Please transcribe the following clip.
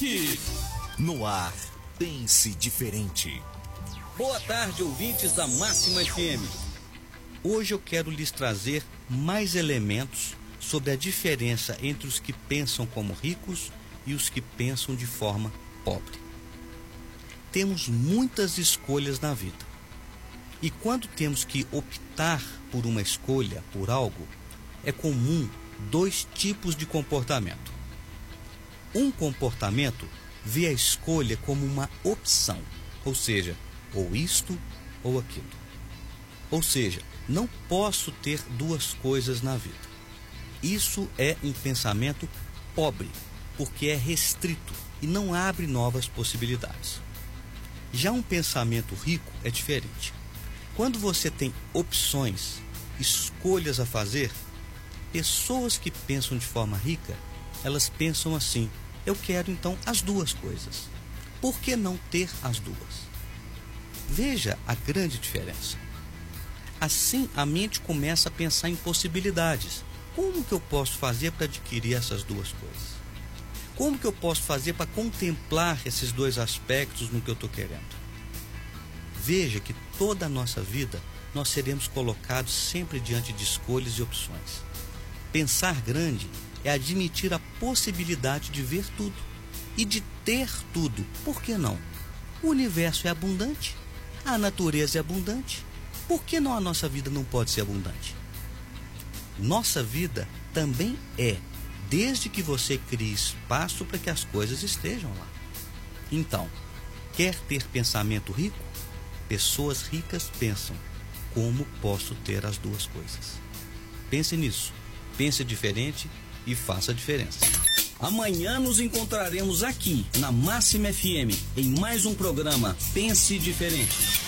aqui. No ar, Pense Diferente. Boa tarde, ouvintes da Máxima FM. Hoje eu quero lhes trazer mais elementos sobre a diferença entre os que pensam como ricos e os que pensam de forma pobre. Temos muitas escolhas na vida. E quando temos que optar por uma escolha, por algo, é comum dois tipos de comportamento. Um comportamento vê a escolha como uma opção, ou seja, ou isto ou aquilo. Ou seja, não posso ter duas coisas na vida. Isso é um pensamento pobre, porque é restrito e não abre novas possibilidades. Já um pensamento rico é diferente. Quando você tem opções, escolhas a fazer, pessoas que pensam de forma rica, elas pensam assim: eu quero então as duas coisas. Por que não ter as duas? Veja a grande diferença. Assim a mente começa a pensar em possibilidades. Como que eu posso fazer para adquirir essas duas coisas? Como que eu posso fazer para contemplar esses dois aspectos no que eu estou querendo? Veja que toda a nossa vida nós seremos colocados sempre diante de escolhas e opções. Pensar grande é admitir a possibilidade de ver tudo e de ter tudo. Por que não? O universo é abundante, a natureza é abundante. Por que não a nossa vida não pode ser abundante? Nossa vida também é, desde que você crie espaço para que as coisas estejam lá. Então, quer ter pensamento rico? Pessoas ricas pensam: como posso ter as duas coisas? Pense nisso, pense diferente e faça a diferença. Amanhã nos encontraremos aqui na Máxima FM em mais um programa Pense Diferente.